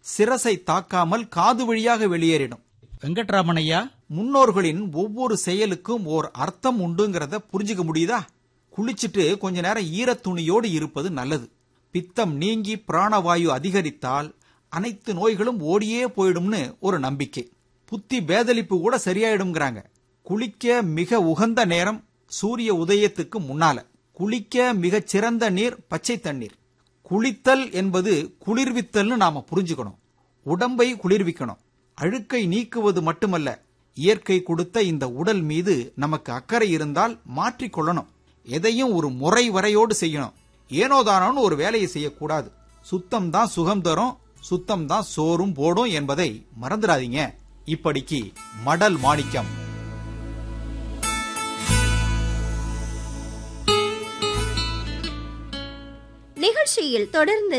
சிரசை தாக்காமல் காது வழியாக வெளியேறிடும். வெங்கட்ராமனையா, முன்னோர்களின் ஒவ்வொரு செயலுக்கும் ஓர் அர்த்தம் உண்டுங்கிறத புரிஞ்சுக்க முடியுதா? குளிச்சுட்டு கொஞ்ச நேரம் ஈரத்துணியோடு இருப்பது நல்லது. பித்தம் நீங்கி பிராணவாயு அதிகரித்தால் அனைத்து நோய்களும் ஓடியே போயிடும்னு ஒரு நம்பிக்கை. புத்தி பேதலிப்பு கூட சரியாயிடும்ங்கிறாங்க. குளிக்க மிக உகந்த நேரம் சூரிய உதயத்துக்கு முன்னால. குளிக்க மிகச் சிறந்த நீர் பச்சை தண்ணீர். குளித்தல் என்பது குளிர்வித்தல்னு நாம புரிஞ்சுக்கணும். உடம்பை குளிர்விக்கணும். அழுக்கை நீக்குவது மட்டுமல்ல, இயற்கை கொடுத்த இந்த உடல் மீது நமக்கு அக்கறை இருந்தால் மாற்றிக்கொள்ளணும். எதையும் ஒரு முறை வரையோடு செய்யணும். ஏனோதானோன்னு ஒரு வேலையை செய்யக்கூடாது. சுத்தம் தான் சுகம் தரும், சுத்தம் தான் சோறும் போடும் என்பதை மறந்துடாதீங்க. இப்படிக்கு மடல் மாணிக்கம். நிகழ்ச்சியில் தொடர்ந்து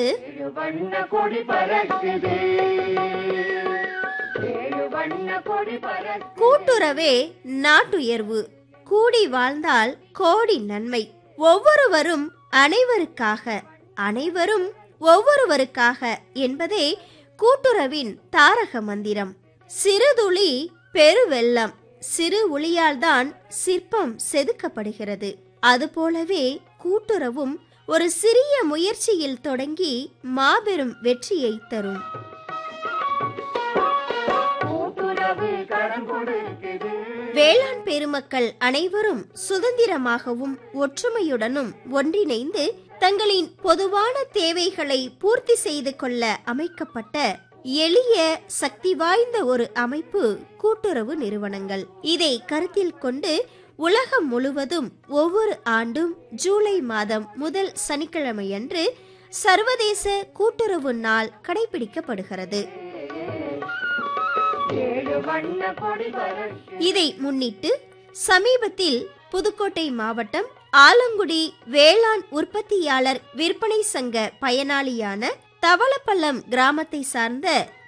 கூட்டுறவே நாட்டுயர்வு, கூடி வாழ்ந்தால் கோடி நன்மை, ஒவ்வொருவரும் அனைவருக்காக, அனைவரும் ஒவ்வொருவருக்காக என்பதே கூட்டுறவின் தாரக மந்திரம். சிறுதுளி பெருவெள்ளம், சிறு ஒளியால்தான் சிற்பம் செதுக்கப்படுகிறது. அதுபோலவே கூட்டுறவும் ஒரு சிறிய முயற்சியில் தொடங்கி மாபெரும் வெற்றியை தரும். வேளாண் பெருமக்கள் அனைவரும் சுதந்திரமாகவும் ஒற்றுமையுடனும் ஒன்றிணைந்து தங்களின் பொதுவான தேவைகளை பூர்த்தி செய்து கொள்ள அமைக்கப்பட்ட எளிய சக்தி வாய்ந்த ஒரு அமைப்பு கூட்டுறவு நிறுவனங்கள். இதை கருத்தில் கொண்டு உலகம் முழுவதும் ஒவ்வொரு ஆண்டும் ஜூலை மாதம் முதல் சனிக்கிழமையன்று சர்வதேச கூட்டுறவு நாள் கடைபிடிக்கப்படுகிறது. இதை முன்னிட்டு சமீபத்தில் புதுக்கோட்டை மாவட்டம் ஆலங்குடி வேளாண் உற்பத்தியாளர் விற்பனை சங்க பயனாளியான தவளப்பள்ளம் கிராமத்தை சார்ந்த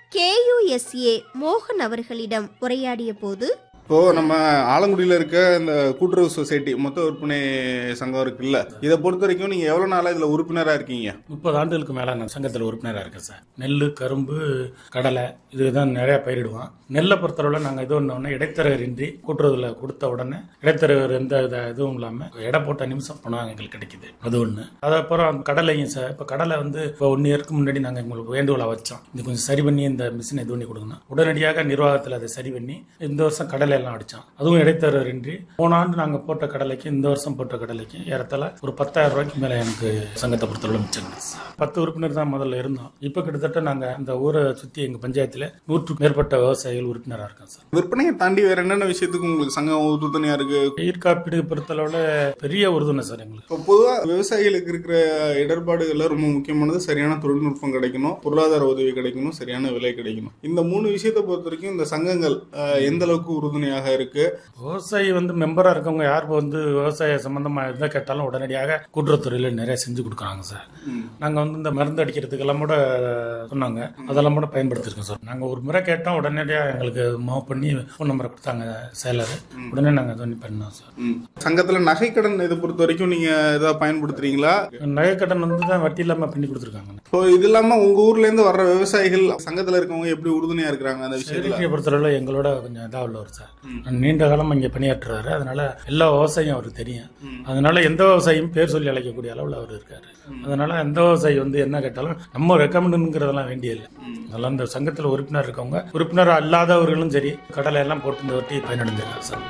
KUSA மோகன் அவர்களிடம் உரையாடிய போது, இப்போ நம்ம ஆலங்குடியில இருக்க இந்த கூட்டுறவு சொசைட்டி மொத்த விற்பனை சங்கம் இருக்குல்ல, இதை பொறுத்த வரைக்கும் நீங்க எவ்வளவு நாளா இதுல உறுப்பினரா இருக்கீங்க? 30 ஆண்டுகளுக்கு மேல நான் சங்கத்தில் உறுப்பினராக இருக்கேன் சார். நெல், கரும்பு, கடலை இதுதான் நிறைய பயிரிடுவோம். நெல்லை பொறுத்தளவில் நாங்கள் இது ஒன்று இடைத்தரகரின்றி கூட்டுறவுல கொடுத்த உடனே இடைத்தரகர் எந்த இதுவும் இல்லாமல் எடை போட்ட நிமிஷம் பணம் எங்களுக்கு கிடைக்குது. அது ஒன்று. அதுக்கப்புறம் கடலையும் சார், இப்போ கடலை இப்போ 1 இயருக்கு முன்னாடி நாங்கள் எங்களுக்கு வேண்டுகோளை வச்சோம், இது கொஞ்சம் சரி பண்ணி இந்த மிஷினை இது பண்ணி கொடுக்கணும். உடனடியாக நிர்வாகத்தில் அதை சரி பண்ணி இந்த வருஷம் கடலை எல்லாம் அடிச்சோம். அதுவும் இடைத்தரகரின்றி. போன ஆண்டு நாங்கள் போட்ட கடலைக்கு இந்த வருஷம் போட்ட கடலைக்கு ஏறத்தாழ ஒரு 10,000 ரூபாய்க்கு மேலே எனக்கு சங்கத்தை பொறுத்தளவு மிச்சம். 10 உறுப்பினர் தான் முதல்ல இருந்தோம். இப்போ கிட்டத்தட்ட நாங்கள் அந்த ஊரை சுற்றி எங்கள் பஞ்சாயத்தில் 100க்கும் மேற்பட்ட விவசாயிகள் உறுப்பினராக இருக்கோம் சார். விற்பனையை தாண்டி வேற என்னென்ன விஷயத்துக்கு உங்களுக்கு சங்கம் உறுதுணையா இருக்கு? பயிர் காப்பீடு பொறுத்தளவுல பெரிய உறுதுணை சார் எங்களுக்கு. இப்போ பொதுவாக விவசாயிகளுக்கு இருக்கிற இடர்பாடுகள்ல ரொம்ப முக்கியமானது சரியான தொழில்நுட்பம் கிடைக்கணும், பொருளாதார உதவி கிடைக்கணும், சரியான விலை கிடைக்கணும். இந்த 3 விஷயத்தை பொறுத்த வரைக்கும் இந்த சங்கங்கள் எந்த அளவுக்கு உறுதுணையாக இருக்கு? விவசாயி மெம்பரா இருக்கவங்க யார் விவசாய சம்பந்தமா எதை கேட்டாலும் உடனடியாக கூட்டுறவுத்துறையில நிறைய செஞ்சு கொடுக்குறாங்க சார். நாங்க இந்த மருந்து அடிக்கிறதுக்கெல்லாம் கூட சொன்னாங்க, அதெல்லாம் கூட பயன்படுத்திருக்கோம் சார். நாங்க ஒரு முறை கேட்டோம், உடனடியாக எங்களுக்கு மாவு பண்ணி ஃபோன் நம்பரை கொடுத்தாங்க செயலர், உடனே நாங்க அதை பண்ணோம் சார். சங்கத்துல நகைக்கடன் இதை பொறுத்த வரைக்கும் நீங்க ஏதாவது பயன்படுத்துறீங்களா? நகைக்கடன் தான் வட்டி இல்லாம பண்ணி கொடுத்துருக்காங்க. இப்போ இது இல்லாம உங்க ஊர்ல இருந்து வர்ற விவசாயிகள் சங்கத்துல இருக்கவங்க எப்படி உறுதுணையா இருக்கிறாங்க அந்த விஷயத்தை பொறுத்தளவுல எங்களோட கொஞ்சம் இதா உள்ளவர் சார். நீண்ட காலம் இங்க பணியாற்றுறாரு, அதனால எல்லா விவசாயியும் அவருக்கு தெரியும். அதனால எந்த விவசாயியும் பேர் சொல்லி அழைக்கக்கூடிய அளவுல அவர் இருக்காரு. அதனால எந்த விவசாயி என்ன கேட்டாலும் நம்ம ரெக்கமெண்டுங்கிறதெல்லாம் வேண்டிய இல்லை. அதெல்லாம் இந்த சங்கத்துல உறுப்பினர் இருக்கவங்க, உறுப்பினர் அல்லாதவர்களும் சரி கடலை எல்லாம் போட்டு இந்த வட்டி பயனடைஞ்சிருக்காங்க சார்.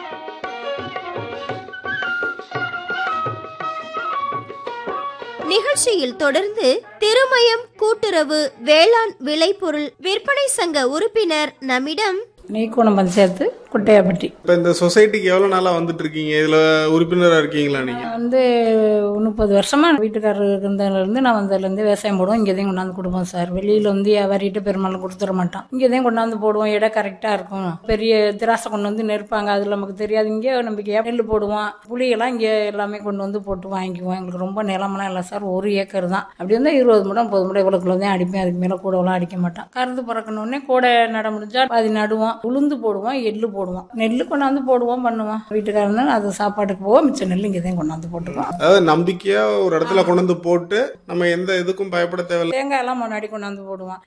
நிகழ்ச்சியில் தொடர்ந்து திருமயம் கூட்டுறவு வேளாண் விளைபொருள் விற்பனை சங்க உறுப்பினர் நம்மிடம் நெய்க்கோணம் பஞ்சாயத்து குட்டையாப்பட்டி. இப்போ இந்த சொசைட்டிக்கு எவ்வளோ நாளாக வந்துட்டு இருக்கீங்க? இதில் உறுப்பினராக இருக்கீங்களா நீங்கள்? 30 வருஷமா வீட்டுக்காரர் இருந்ததுலேருந்து நான் வந்ததுலேருந்து விவசாயம் போடுவோம். இங்கேதான் கொண்டாந்து கொடுப்போம் சார். வெளியில் வியாபாரிகிட்ட பெரும்பாலும் கொடுத்துட மாட்டோம். இங்கேதான் கொண்டாந்து போடுவோம். இடம் கரெக்டாக இருக்கும். பெரிய திராசை கொண்டு வந்து நெருப்பாங்க, அதில் நமக்கு தெரியாது. இங்கே நம்பிக்கையாக நெல் போடுவோம். புளியெல்லாம் இங்கே எல்லாமே கொண்டு வந்து போட்டு வாங்கிக்குவோம். எங்களுக்கு ரொம்ப நிலமெல்லாம் இல்லை சார், 1 ஏக்கர் தான். அப்படி வந்து 20 மூடம் 30 மூடம் இவ்வளோக்குள்ள தான் அடிப்பேன். அதுக்கு மேலே கூடவெல்லாம் அடிக்க மாட்டேன். கருது பிறக்கணுன்னே கூடை நட முடிஞ்சா பாதி நடுவோம். உளுந்து போடுவோம், எள்ளு போடுவோம். நெல்லு கொண்டாந்து போடுவோம், பண்ணுவோம். வீட்டுக்காரன் அது சாப்பாட்டுக்கு போவோம். மிச்ச நெல் இங்கே தான் கொண்டாந்து போட்டுருவோம். அதாவது நம்பிக்கையா ஒரு இடத்துல கொண்டாந்து போட்டு நம்ம எந்த இதுக்கும் பயப்பட தேவையில்லை. தேங்காய் எல்லாம் முன்னாடி கொண்டாந்து போடுவோம்.